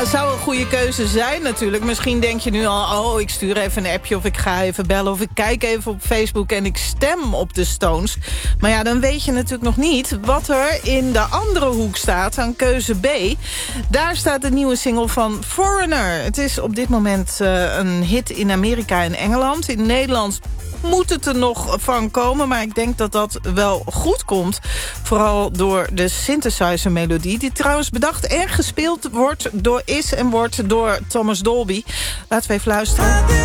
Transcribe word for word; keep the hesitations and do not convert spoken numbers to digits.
zou een goede keuze zijn natuurlijk. Misschien denk je nu al, oh, ik stuur even een appje of ik ga even bellen of ik kijk even op Facebook en ik stem op de Stones. Maar ja, dan weet je natuurlijk nog niet wat er in de andere hoek staat aan keuze B. Daar staat de nieuwe single van Foreigner. Het is op dit moment uh, een hit in Amerika en Engeland. In Nederland moet het er nog van komen, maar ik denk dat dat wel goed komt. Vooral door de synthesizer-melodie, die trouwens bedacht en gespeeld wordt door is en wordt door Thomas Dolby. Laten we even luisteren.